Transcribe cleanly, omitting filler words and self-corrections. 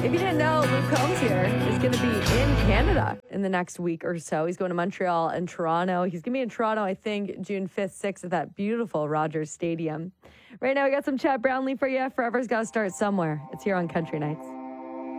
If you didn't know, Luke Combs here is going to be in Canada in the next week or so. He's going to Montreal and Toronto. He's going to be in Toronto, I think, June 5th, 6th at that beautiful Rogers Stadium. Right now, we got some Chet Brownlee for you. Forever's got to start somewhere. It's here on Country Nights.